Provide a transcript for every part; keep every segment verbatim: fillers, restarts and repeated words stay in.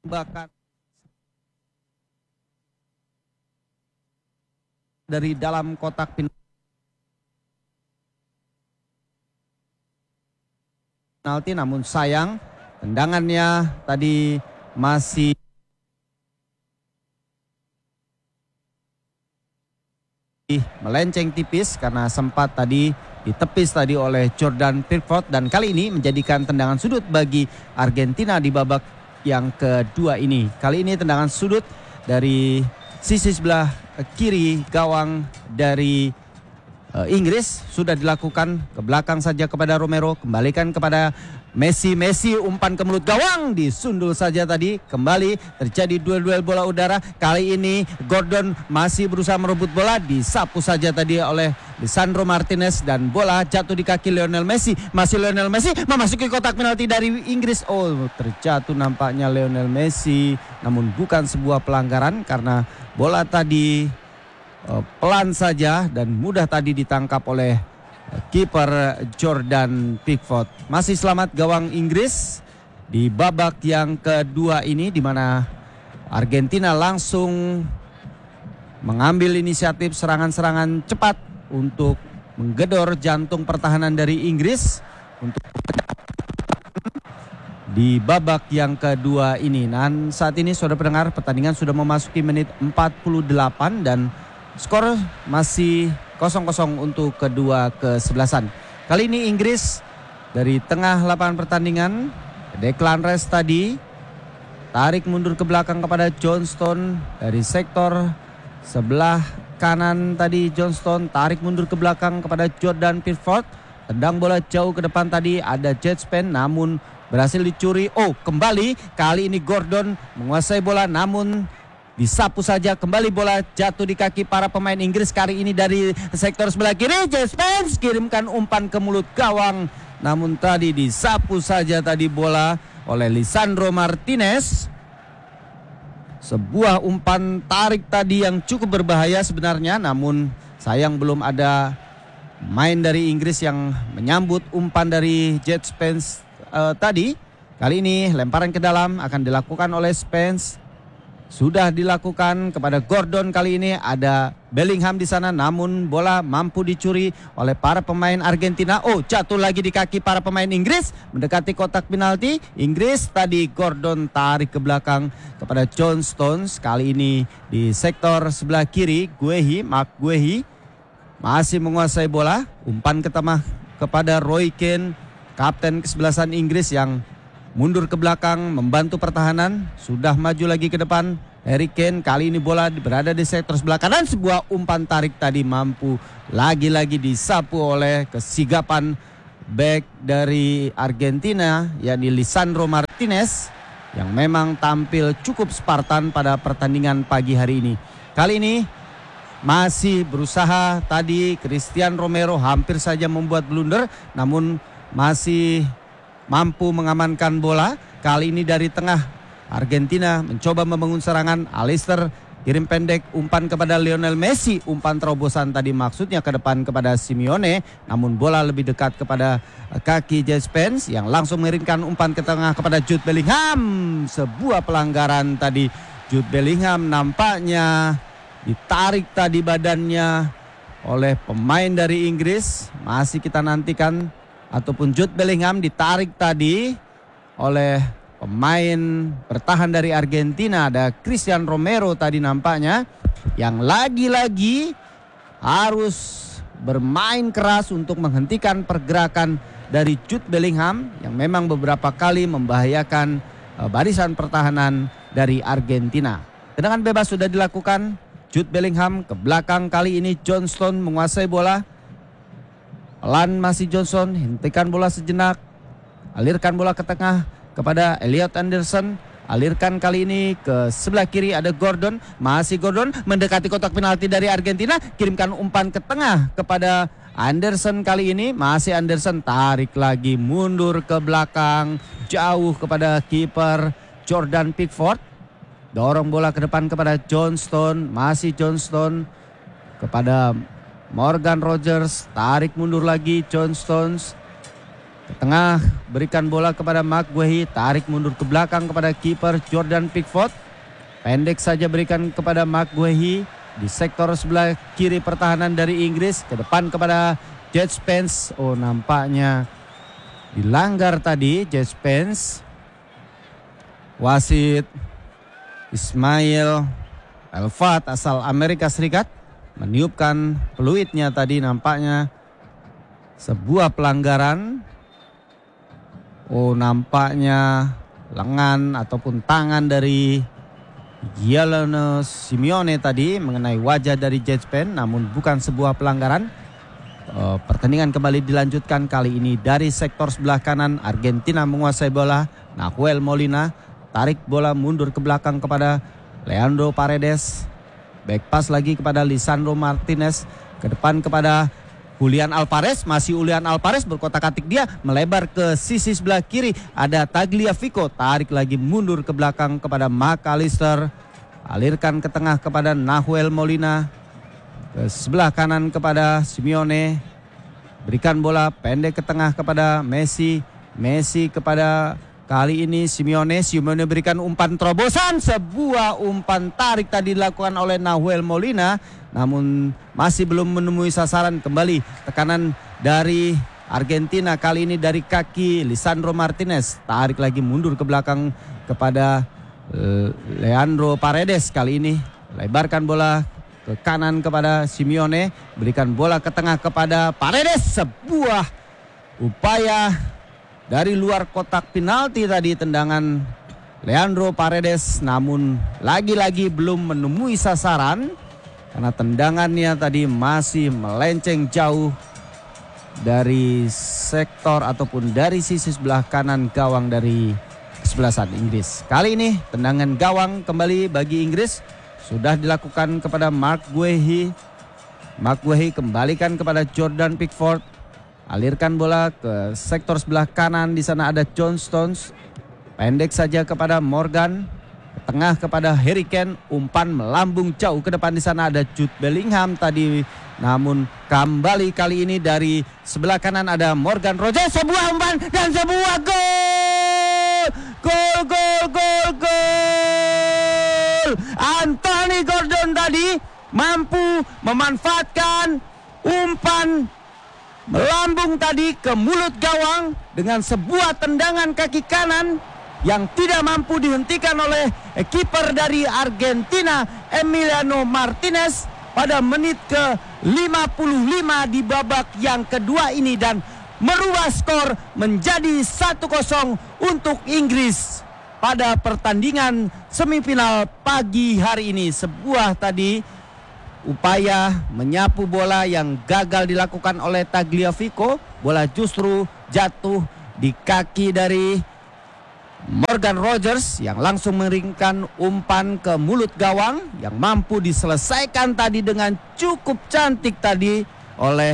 bahkan dari dalam kotak penalti, namun sayang tendangannya tadi masih melenceng tipis karena sempat tadi ditepis tadi oleh Jordan Pickford, dan kali ini menjadikan tendangan sudut bagi Argentina di babak yang kedua ini. Kali ini tendangan sudut dari sisi sebelah kiri gawang dari uh, Inggris sudah dilakukan ke belakang saja kepada Romero, kembalikan kepada Messi. Messi umpan ke mulut gawang, disundul saja tadi. Kembali terjadi duel-duel bola udara. Kali ini Gordon masih berusaha merebut bola, disapu saja tadi oleh Lisandro Martinez dan bola jatuh di kaki Lionel Messi. Masih Lionel Messi memasuki kotak penalti dari Inggris. Oh, terjatuh nampaknya Lionel Messi, namun bukan sebuah pelanggaran karena bola tadi uh, pelan saja dan mudah tadi ditangkap oleh kiper Jordan Pickford. Masih selamat gawang Inggris di babak yang kedua ini, di mana Argentina langsung mengambil inisiatif serangan-serangan cepat untuk menggedor jantung pertahanan dari Inggris untuk di babak yang kedua ini. Dan saat ini saudara pendengar, pertandingan sudah memasuki menit empat puluh delapan dan skor masih kosong kosong untuk kedua kesebelasan. Kali ini Inggris dari tengah lapangan pertandingan, Declan Rice tadi tarik mundur ke belakang kepada Johnston dari sektor sebelah kanan tadi. Johnston tarik mundur ke belakang kepada Jordan Pickford, tendang bola jauh ke depan tadi, ada jet span namun berhasil dicuri. Oh, kembali kali ini Gordon menguasai bola namun disapu saja, kembali bola jatuh di kaki para pemain Inggris. Kali ini dari sektor sebelah kiri, Jet Spence kirimkan umpan ke mulut gawang, namun tadi disapu saja tadi bola oleh Lisandro Martinez. Sebuah umpan tarik tadi yang cukup berbahaya sebenarnya, namun sayang belum ada main dari Inggris yang menyambut umpan dari Jet Spence uh, tadi. Kali ini lemparan ke dalam akan dilakukan oleh Spence. Sudah dilakukan kepada Gordon, kali ini ada Bellingham di sana namun bola mampu dicuri oleh para pemain Argentina. Oh, jatuh lagi di kaki para pemain Inggris mendekati kotak penalti. Inggris tadi Gordon tarik ke belakang kepada John Stones. Kali ini di sektor sebelah kiri, Guehi, Mark Guehi masih menguasai bola. Umpan ke tengah kepada Roy Keane, kapten kesebelasan Inggris yang mundur ke belakang membantu pertahanan. Sudah maju lagi ke depan Harry Kane, kali ini bola berada di sektor sebelah kanan. Sebuah umpan tarik tadi mampu lagi-lagi disapu oleh kesigapan bek dari Argentina, yakni Lisandro Martinez, yang memang tampil cukup Spartan pada pertandingan pagi hari ini. Kali ini masih berusaha tadi Christian Romero hampir saja membuat blunder namun masih mampu mengamankan bola. Kali ini dari tengah Argentina mencoba membangun serangan. Alistair kirim pendek, umpan kepada Lionel Messi. Umpan terobosan tadi maksudnya ke depan kepada Simeone, namun bola lebih dekat kepada kaki Jet Spence yang langsung mengirimkan umpan ke tengah kepada Jude Bellingham. Sebuah pelanggaran tadi. Jude Bellingham nampaknya ditarik tadi badannya oleh pemain dari Inggris. Masih kita nantikan, ataupun Jude Bellingham ditarik tadi oleh pemain bertahan dari Argentina. Ada Christian Romero tadi nampaknya yang lagi-lagi harus bermain keras untuk menghentikan pergerakan dari Jude Bellingham yang memang beberapa kali membahayakan barisan pertahanan dari Argentina. Tendangan bebas sudah dilakukan. Jude Bellingham ke belakang, kali ini Johnston menguasai bola. Pelan masih Johnson, hentikan bola sejenak, alirkan bola ke tengah kepada Elliot Anderson. Alirkan kali ini ke sebelah kiri, ada Gordon. Masih Gordon mendekati kotak penalti dari Argentina, kirimkan umpan ke tengah kepada Anderson. Kali ini masih Anderson, tarik lagi mundur ke belakang jauh kepada kiper Jordan Pickford. Dorong bola ke depan kepada Johnston. Masih Johnston kepada Morgan Rogers, tarik mundur lagi John Stones. Ke tengah, berikan bola kepada McGuehi, tarik mundur ke belakang kepada kiper Jordan Pickford. Pendek saja berikan kepada McGuehi di sektor sebelah kiri pertahanan dari Inggris. Ke depan kepada Jet Spence. Oh, nampaknya dilanggar tadi Jet Spence. Wasit Ismail Elfat asal Amerika Serikat meniupkan peluitnya tadi, nampaknya sebuah pelanggaran. Oh, nampaknya lengan ataupun tangan dari Giuliano Simeone tadi mengenai wajah dari Jet Spence, namun bukan sebuah pelanggaran. Uh, pertandingan kembali dilanjutkan kali ini dari sektor sebelah kanan. Argentina menguasai bola. Nahuel Molina tarik bola mundur ke belakang kepada Leandro Paredes. Back pass lagi kepada Lisandro Martinez. Ke depan kepada Julian Alvarez. Masih Julian Alvarez, berkotak-atik dia, melebar ke sisi sebelah kiri. Ada Tagliafico, tarik lagi mundur ke belakang kepada McAllister. Alirkan ke tengah kepada Nahuel Molina. Ke sebelah kanan kepada Simeone. Berikan bola pendek ke tengah kepada Messi. Messi kepada kali ini Simeone. Simeone berikan umpan terobosan. Sebuah umpan tarik tadi dilakukan oleh Nahuel Molina, namun masih belum menemui sasaran. Kembali tekanan dari Argentina, kali ini dari kaki Lisandro Martinez. Tarik lagi mundur ke belakang kepada Leandro Paredes. Kali ini lebarkan bola ke kanan kepada Simeone. Berikan bola ke tengah kepada Paredes. Sebuah upaya dari luar kotak penalti tadi, tendangan Leandro Paredes, namun lagi-lagi belum menemui sasaran karena tendangannya tadi masih melenceng jauh dari sektor ataupun dari sisi sebelah kanan gawang dari kesebelasan Inggris. Kali ini tendangan gawang kembali bagi Inggris sudah dilakukan kepada McGuehi. McGuehi kembalikan kepada Jordan Pickford. Alirkan bola ke sektor sebelah kanan, di sana ada John Stones. Pendek saja kepada Morgan. Ke tengah kepada Harry Kane, umpan melambung jauh ke depan, di sana ada Jude Bellingham tadi. Namun kembali kali ini dari sebelah kanan ada Morgan Rogers, sebuah umpan dan sebuah gol. Gol, gol, gol, gol. Anthony Gordon tadi mampu memanfaatkan umpan melambung tadi ke mulut gawang dengan sebuah tendangan kaki kanan yang tidak mampu dihentikan oleh kiper dari Argentina Emiliano Martinez pada menit ke lima puluh lima di babak yang kedua ini, dan merubah skor menjadi satu kosong untuk Inggris pada pertandingan semifinal pagi hari ini. Sebuah tadi upaya menyapu bola yang gagal dilakukan oleh Tagliafico. Bola justru jatuh di kaki dari Morgan Rogers yang langsung mengeringkan umpan ke mulut gawang yang mampu diselesaikan tadi dengan cukup cantik tadi oleh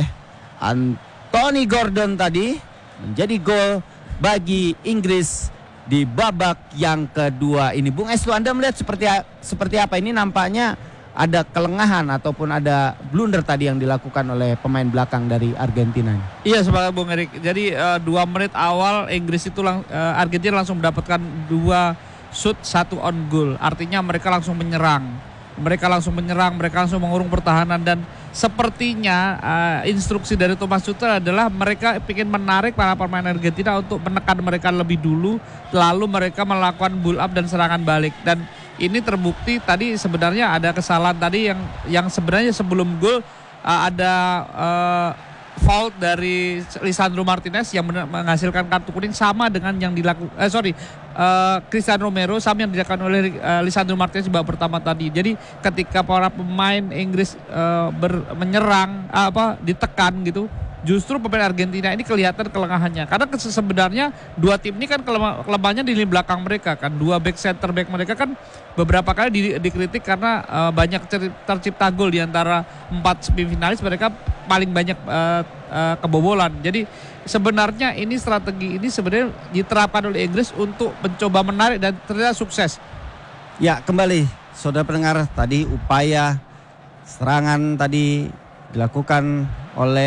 Anthony Gordon tadi. Menjadi gol bagi Inggris di babak yang kedua ini. Bung Estu, Anda melihat seperti seperti apa ini? Nampaknya ada kelengahan ataupun ada blunder tadi yang dilakukan oleh pemain belakang dari Argentina. Iya, sepakat Bung Erik. Jadi uh, dua menit awal Inggris itu lang, uh, Argentina langsung mendapatkan dua shoot, satu on goal. Artinya mereka langsung menyerang. Mereka langsung menyerang, mereka langsung mengurung pertahanan, dan sepertinya uh, instruksi dari Thomas Tuchel adalah mereka ingin menarik para pemain Argentina untuk menekan mereka lebih dulu, lalu mereka melakukan build up dan serangan balik. Dan ini terbukti tadi sebenarnya ada kesalahan tadi yang yang sebenarnya sebelum gol uh, ada uh, fault dari Lisandro Martinez yang menghasilkan kartu kuning sama dengan yang dilakukan eh sorry uh, Cristiano Romero, sama yang dilakukan oleh uh, Lisandro Martinez di babak pertama tadi. Jadi ketika para pemain Inggris uh, ber, menyerang uh, apa ditekan gitu, justru pemain Argentina ini kelihatan kelengahannya. Karena sebenarnya dua tim ini kan kelemahannya di lini belakang mereka kan. Dua back center back mereka kan beberapa kali di, dikritik karena uh, banyak tercipta gol di antara empat semifinalis, mereka paling banyak uh, uh, kebobolan. Jadi sebenarnya ini strategi ini sebenarnya diterapkan oleh Inggris untuk mencoba menarik dan ternyata sukses. Ya, kembali saudara pendengar, tadi upaya serangan tadi dilakukan oleh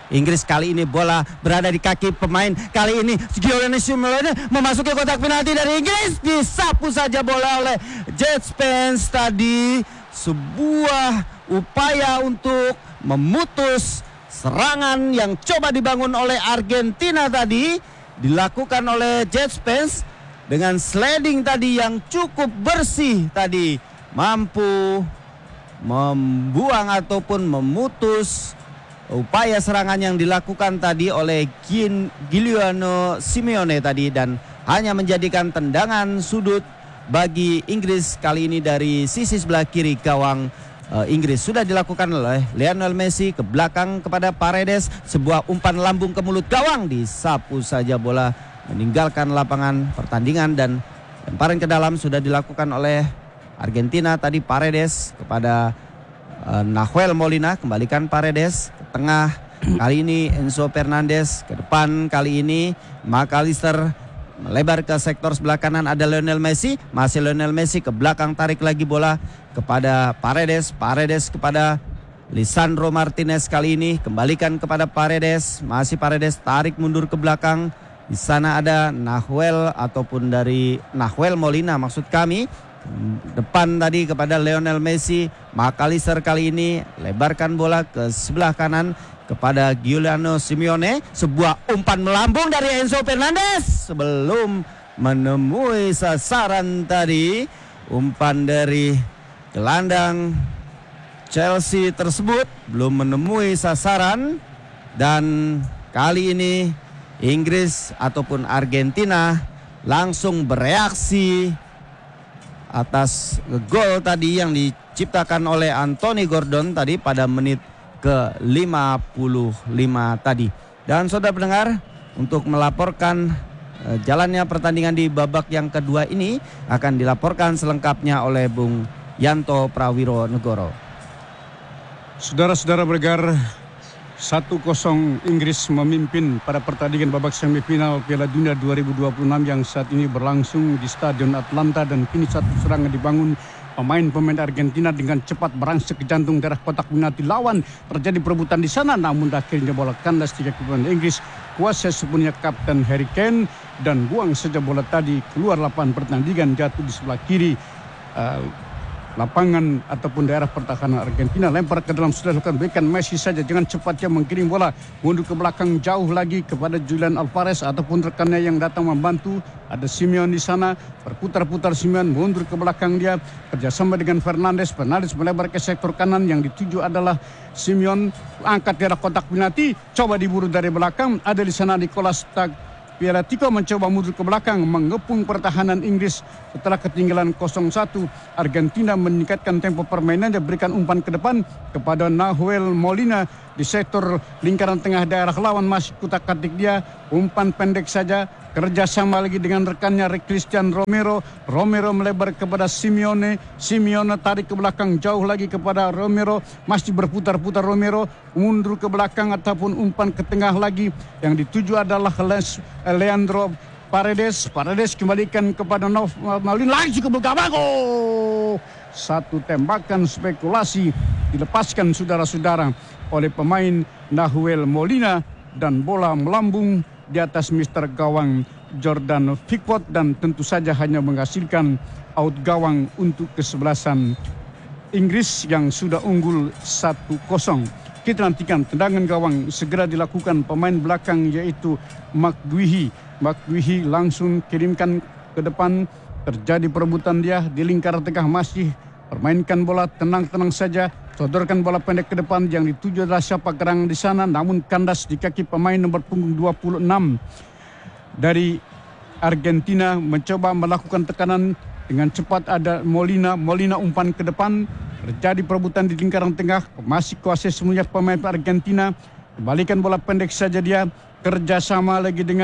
Inggris. Kali ini bola berada di kaki pemain. Kali ini Giovanni Simeone memasuki kotak penalti dari Inggris. Disapu saja bola oleh Jet Spence tadi. Sebuah upaya untuk memutus serangan yang coba dibangun oleh Argentina tadi dilakukan oleh Jet Spence dengan sliding tadi yang cukup bersih tadi, mampu membuang ataupun memutus upaya serangan yang dilakukan tadi oleh Giuliano Simeone tadi, dan hanya menjadikan tendangan sudut bagi Inggris kali ini dari sisi sebelah kiri gawang uh, Inggris. Sudah dilakukan oleh Lionel Messi ke belakang kepada Paredes, sebuah umpan lambung ke mulut gawang, disapu saja bola meninggalkan lapangan pertandingan, dan lemparan ke dalam sudah dilakukan oleh Argentina tadi. Paredes kepada uh, Nahuel Molina, kembalikan Paredes ke tengah. Kali ini Enzo Fernandez ke depan, kali ini McAllister melebar ke sektor sebelah kanan, ada Lionel Messi, masih Lionel Messi ke belakang, tarik lagi bola kepada Paredes. Paredes kepada Lisandro Martinez, kali ini kembalikan kepada Paredes, masih Paredes tarik mundur ke belakang. Di sana ada Nahuel ataupun dari Nahuel Molina maksud kami. Depan tadi kepada Lionel Messi. McAllister kali ini lebarkan bola ke sebelah kanan kepada Giuliano Simeone. Sebuah umpan melambung dari Enzo Fernandez sebelum menemui sasaran tadi. Umpan dari gelandang Chelsea tersebut belum menemui sasaran, dan kali ini Inggris ataupun Argentina langsung bereaksi atas gol tadi yang diciptakan oleh Anthony Gordon tadi pada menit ke lima puluh lima tadi. Dan saudara pendengar, untuk melaporkan uh, jalannya pertandingan di babak yang kedua ini akan dilaporkan selengkapnya oleh Bung Yanto Prawiro Negoro. Saudara-saudara pendengar, satu kosong Inggris memimpin pada pertandingan babak semifinal Piala Dunia dua ribu dua puluh enam yang saat ini berlangsung di Stadion Atlanta, dan kini satu serangan dibangun pemain-pemain Argentina dengan cepat berangsek ke jantung daerah kotak penalti lawan. Terjadi perebutan di sana, namun akhirnya bola kandas di kaki pemain Inggris. Kuasa sepenuhnya Kapten Harry Kane, dan buang saja bola tadi keluar lapangan pertandingan, jatuh di sebelah kiri uh, lapangan ataupun daerah pertahanan Argentina. Lempar ke dalam, sudah dilakukan, berikan Messi saja dengan cepatnya menggiring bola mundur ke belakang jauh lagi kepada Julian Alvarez ataupun rekannya yang datang membantu. Ada Simeone di sana, berputar-putar Simeone mundur ke belakang dia, kerjasama dengan Fernandes. Fernandes melebar ke sektor kanan, yang dituju adalah Simeone, angkat daerah kotak penalti, coba diburu dari belakang. Ada di sana Nicolas Tagliafico mencoba mundur ke belakang, mengepung pertahanan Inggris setelah ketinggalan nol satu. Argentina meningkatkan tempo permainannya, berikan umpan ke depan kepada Nahuel Molina di sektor lingkaran tengah daerah lawan, masih kutak-katik dia, umpan pendek saja, kerjasama lagi dengan rekannya Christian Romero. Romero melebar kepada Simeone, Simeone tarik ke belakang jauh lagi kepada Romero, masih berputar-putar Romero, mundur ke belakang ataupun umpan ke tengah lagi, yang dituju adalah Leandro Paredes. Paredes kembalikan kepada Maulin, lagi ke belakang. Oh, satu tembakan spekulasi dilepaskan saudara-saudara oleh pemain Nahuel Molina, dan bola melambung di atas mister gawang Jordan Pickford, dan tentu saja hanya menghasilkan out gawang untuk kesebelasan Inggris yang sudah unggul satu kosong. Kita nantikan tendangan gawang segera dilakukan pemain belakang, yaitu McGuihi. McGuihi langsung kirimkan ke depan, terjadi perebutan dia di lingkaran tengah, masih permainkan bola tenang-tenang saja, sodorkan bola pendek ke depan, yang dituju adalah siapa gerangan di sana, namun kandas di kaki pemain nomor punggung dua puluh enam dari Argentina. Mencoba melakukan tekanan dengan cepat, ada Molina, Molina umpan ke depan, terjadi perebutan di lingkaran tengah, masih kuasai semuanya pemain Argentina, kembalikan bola pendek saja dia, kerjasama lagi dengan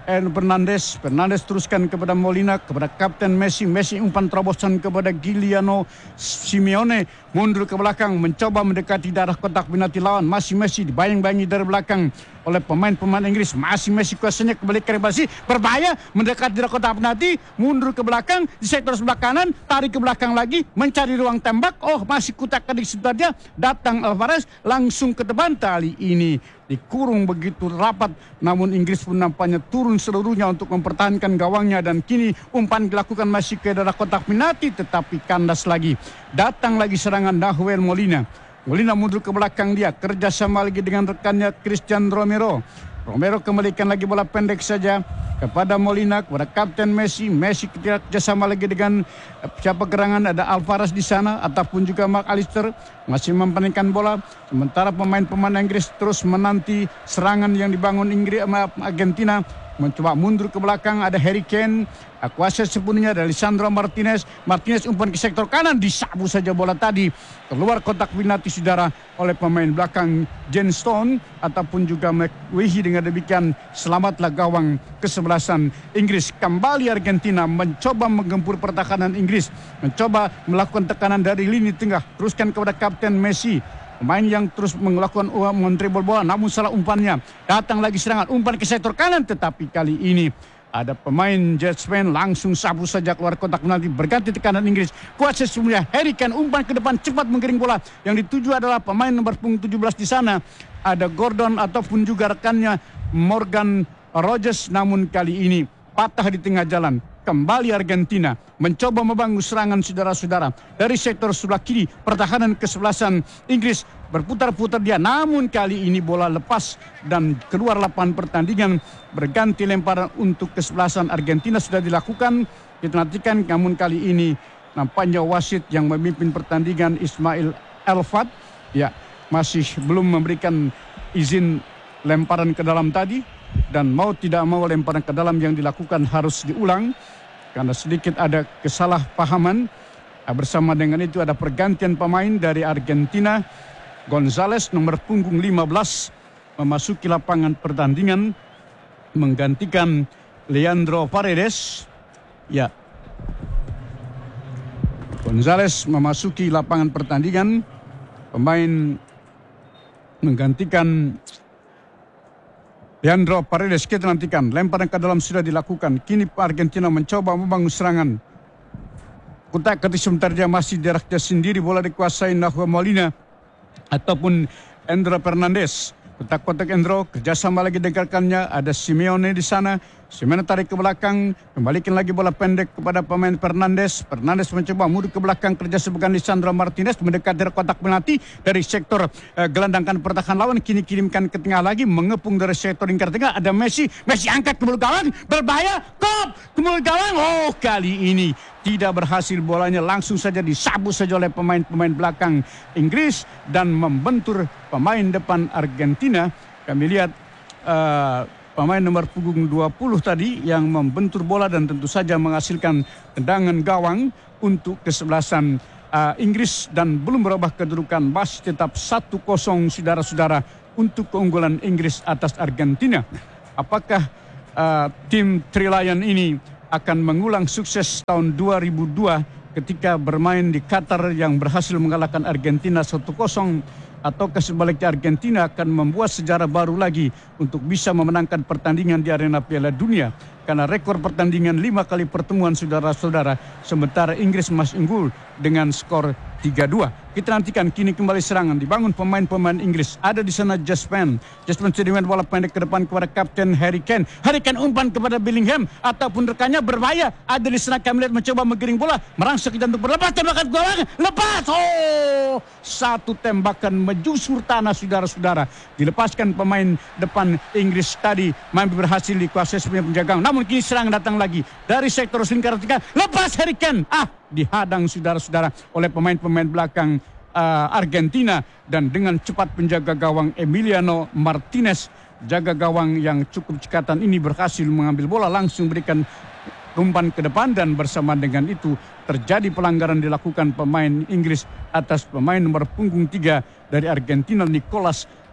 Fernandes. Fernandes teruskan kepada Molina, kepada Kapten Messi. Messi umpan terobosan kepada Giuliano Simeone. Mundur ke belakang, mencoba mendekati darah kotak penalti lawan. Masih Messi dibayang-bayangi dari belakang oleh pemain-pemain Inggris. Masih Messi kuasanya kembali ke Messi. Berbahaya, mendekati darah kotak penalti. Mundur ke belakang, di sektor sebelah kanan. Tarik ke belakang lagi, mencari ruang tembak. Oh, masih kutak-katik sebenarnya. Datang Alvarez, langsung ke depan. Kali ini dikurung begitu rapat, namun Inggris pun nampaknya turun seluruhnya untuk mempertahankan gawangnya, dan kini umpan dilakukan masih ke daerah kotak penalti, tetapi kandas lagi. Datang lagi serangan Nahuel Molina. Molina mundur ke belakang dia, kerjasama lagi dengan rekannya Christian Romero. Romero kembalikan lagi bola pendek saja kepada Molina, kepada Kapten Messi. Messi kerjasama lagi dengan siapa gerangan, ada Alvarez di sana ataupun juga McAllister masih mempanenkan bola. Sementara pemain-pemain Inggris terus menanti serangan yang dibangun Inggris Argentina. Mencoba mundur ke belakang, ada Harry Kane, kuasa sepenuhnya dari Lisandro Martinez. Martinez umpan ke sektor kanan, disabu saja bola tadi keluar kotak penalti saudara oleh pemain belakang Jane Stone ataupun juga McWehy. Dengan demikian selamatlah gawang kesebelasan Inggris. Kembali Argentina mencoba menggempur pertahanan Inggris, mencoba melakukan tekanan dari lini tengah, teruskan kepada Kapten Messi. Pemain yang terus melakukan mentribol bola, namun salah umpannya. Datang lagi serangan, umpan ke sektor kanan, tetapi kali ini ada pemain Jetsman langsung sabu saja keluar kotak penalti. Berganti tekanan Inggris. Kuasa semuanya Harry Kane, umpan ke depan cepat menggiring bola. Yang dituju adalah pemain nomor punggung tujuh belas di sana. Ada Gordon ataupun juga rekannya Morgan Rogers, namun kali ini patah di tengah jalan. Kembali Argentina mencoba membangun serangan saudara-saudara dari sektor sebelah kiri. Pertahanan kesebelasan Inggris berputar-putar dia, namun kali ini bola lepas dan keluar lapangan pertandingan. Berganti lemparan untuk kesebelasan Argentina sudah dilakukan. Kita nantikan, namun kali ini nampaknya wasit yang memimpin pertandingan Ismail Elfat ya masih belum memberikan izin lemparan ke dalam tadi, dan mau tidak mau lemparan ke dalam yang dilakukan harus diulang karena sedikit ada kesalahpahaman. Bersama dengan itu ada pergantian pemain dari Argentina. Gonzalez nomor punggung lima belas memasuki lapangan pertandingan menggantikan Leandro Paredes. Ya, Gonzalez memasuki lapangan pertandingan, pemain menggantikan Leandro Paredes. Kita nantikan, lemparan ke dalam sudah dilakukan. Kini Argentina mencoba membangun serangan. Kutak-katik sebentar dia masih di arahnya sendiri. Bola dikuasai Nahuel Molina ataupun Endro Fernandes. Kotak-kotak Endro, kerjasama lagi dengarkannya. Ada Simeone di sana. Simeone tarik ke belakang, kembalikan lagi bola pendek kepada pemain Fernandes. Fernandes mencoba mundur ke belakang, kerjasama dengan Lisandro Martinez mendekati kotak penalti dari sektor uh, gelandangkan pertahanan lawan. Kini kirimkan ke tengah lagi, mengepung dari sektor lingkar tengah. Ada Messi, Messi angkat ke mulut gawang, berbahaya, kop ke mulut gawang. Oh, kali ini tidak berhasil, bolanya langsung saja disabu saja oleh pemain-pemain belakang Inggris dan membentur pemain depan Argentina. Kami lihat uh, pemain nomor punggung dua puluh tadi yang membentur bola dan tentu saja menghasilkan tendangan gawang untuk kesebelasan uh, Inggris, dan belum berubah kedudukan, masih tetap satu kosong saudara-saudara untuk keunggulan Inggris atas Argentina. Apakah uh, tim Three Lion ini akan mengulang sukses tahun dua ribu dua ketika bermain di Qatar yang berhasil mengalahkan Argentina satu kosong, ataukah sebaliknya Argentina akan membuat sejarah baru lagi untuk bisa memenangkan pertandingan di arena Piala Dunia? Karena rekor pertandingan lima kali pertemuan saudara-saudara, sementara Inggris masih unggul dengan skor tiga dua. Kita nantikan, kini kembali serangan dibangun pemain-pemain Inggris. Ada di sana Jaspan. Jaspan sedimen bola pendek ke depan kepada Kapten Harry Kane. Harry Kane umpan kepada Bellingham ataupun rekannya, berbahaya. Ada di sana kami lihat mencoba menggiring bola, merangsek ke jantung, berlepas, tembakan gawang, lepas. Oh, satu tembakan menjusur tanah saudara-saudara. Dilepaskan pemain depan Inggris tadi, mampu berhasil dikuasai sebagai penjaga. Namun kini serangan datang lagi dari sektor lingkar tengah. Lepas Harry Kane. Ah, dihadang saudara-saudara oleh pemain-pemain belakang uh, Argentina, dan dengan cepat penjaga gawang Emiliano Martinez, jaga gawang yang cukup cekatan ini, berhasil mengambil bola, langsung berikan umpan ke depan, dan bersama dengan itu terjadi pelanggaran dilakukan pemain Inggris atas pemain nomor punggung tiga dari Argentina, Nicolas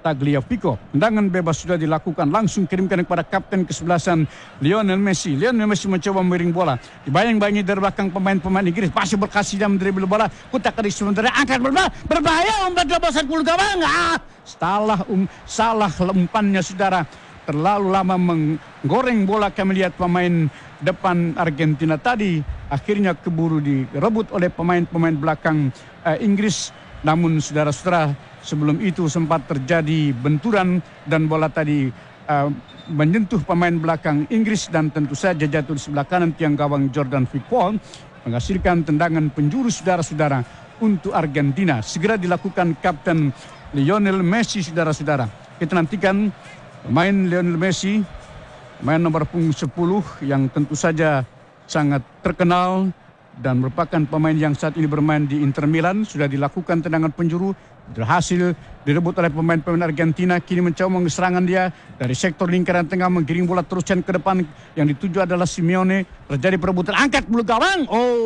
Tagliafico. Tendangan bebas sudah dilakukan, langsung kirimkan kepada kapten kesebelasan Lionel Messi. Lionel Messi mencoba memiring bola, dibayang-bayangi dari belakang pemain-pemain Inggris, masih berkasih dan mendribble bola, kutak ke sementara angkat bola, berbahaya umpan terobosan puluh gawang. Ah, salah um, salah umpannya saudara, terlalu lama menggoreng bola. Kami lihat pemain depan Argentina tadi akhirnya keburu direbut oleh pemain-pemain belakang uh, Inggris. Namun saudara-saudara, sebelum itu sempat terjadi benturan dan bola tadi uh, menyentuh pemain belakang Inggris dan tentu saja jatuh di sebelah kanan tiang gawang Jordan Pickford, menghasilkan tendangan penjuru saudara-saudara untuk Argentina. Segera dilakukan Kapten Lionel Messi saudara-saudara. Kita nantikan pemain Lionel Messi, pemain nomor punggung sepuluh yang tentu saja sangat terkenal dan merupakan pemain yang saat ini bermain di Inter Milan. Sudah dilakukan tendangan penjuru, berhasil direbut oleh pemain-pemain Argentina. Kini mencoba serangan dia dari sektor lingkaran tengah, menggiring bola teruskan ke depan. Yang dituju adalah Simeone. Terjadi perebutan, angkat bulu gawang.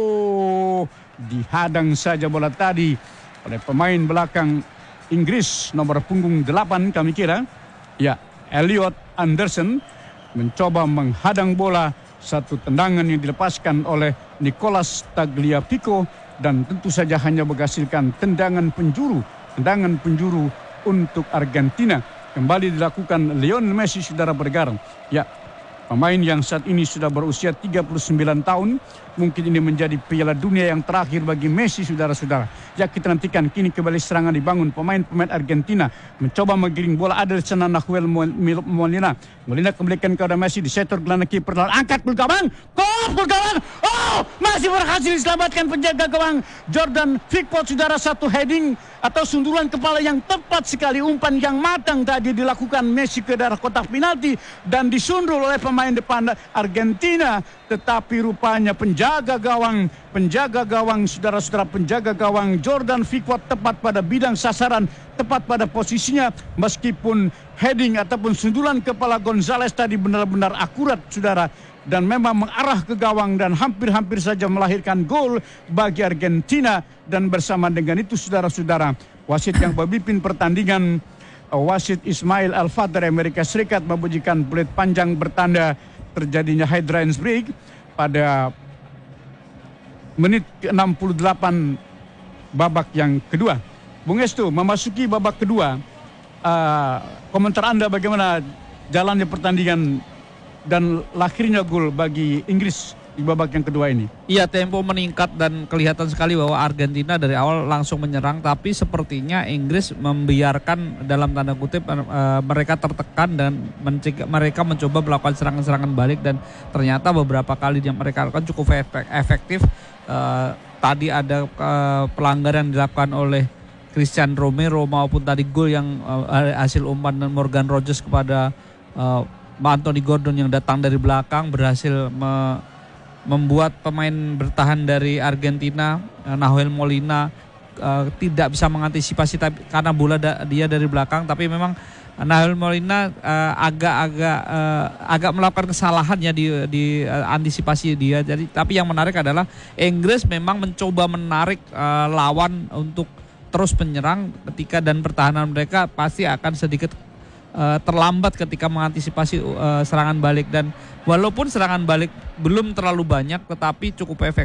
Oh, dihadang saja bola tadi oleh pemain belakang Inggris nomor punggung delapan kami kira. Ya, Elliot Anderson mencoba menghadang bola. Satu tendangan yang dilepaskan oleh Nicolas Tagliafico dan tentu saja hanya menghasilkan tendangan penjuru. Tendangan penjuru untuk Argentina. Kembali dilakukan Lionel Messi saudara bergarang. Ya, pemain yang saat ini sudah berusia tiga puluh sembilan tahun. Mungkin ini menjadi Piala Dunia yang terakhir bagi Messi saudara-saudara. Ya, kita nantikan kini kembali serangan dibangun. Pemain-pemain Argentina mencoba menggiring bola, ada di sana Nahuel Molina. Molina kembalikan kepada Messi di sektor gelandang kiper. Angkat bulu gawang. Gol bulu gawang. Oh, masih berhasil diselamatkan penjaga gawang Jordan Pickford saudara. Satu heading atau sundulan kepala yang tepat sekali. Umpan yang matang tadi dilakukan Messi ke daerah kotak penalti dan disundul oleh pemain depan Argentina. Tetapi rupanya penjaga gawang, penjaga gawang saudara-saudara, penjaga gawang Jordan Pickford tepat pada bidang sasaran, tepat pada posisinya. Meskipun heading ataupun sundulan kepala Gonzalez tadi benar-benar akurat saudara, dan memang mengarah ke gawang dan hampir-hampir saja melahirkan gol bagi Argentina. Dan bersama dengan itu saudara-saudara, wasit yang memimpin pertandingan, wasit Ismail Al-Fat dari Amerika Serikat, membunyikan peluit panjang bertanda terjadinya hydrants break pada menit ke enam puluh delapan babak yang kedua. Bung Estu, memasuki babak kedua, uh, komentar Anda bagaimana jalannya pertandingan dan lahirnya gol bagi Inggris di babak yang kedua ini? Iya, tempo meningkat dan kelihatan sekali bahwa Argentina dari awal langsung menyerang, tapi sepertinya Inggris membiarkan dalam tanda kutip uh, mereka tertekan dan mencegah, mereka mencoba melakukan serangan-serangan balik dan ternyata beberapa kali yang mereka lakukan cukup efektif. Uh, tadi ada uh, pelanggaran yang dilakukan oleh Christian Romero maupun tadi gol yang uh, hasil umpan Morgan Rogers kepada uh, Anthony Gordon yang datang dari belakang berhasil me membuat pemain bertahan dari Argentina, Nahuel Molina, uh, tidak bisa mengantisipasi tapi, karena bola da, dia dari belakang. Tapi memang Nahuel Molina uh, agak-agak uh, agak melakukan kesalahan ya di, di uh, antisipasi dia. Jadi tapi yang menarik adalah Inggris memang mencoba menarik uh, lawan untuk terus menyerang ketika dan pertahanan mereka pasti akan sedikit Uh, terlambat ketika mengantisipasi uh, serangan balik. Dan walaupun serangan balik belum terlalu banyak tetapi cukup efektif.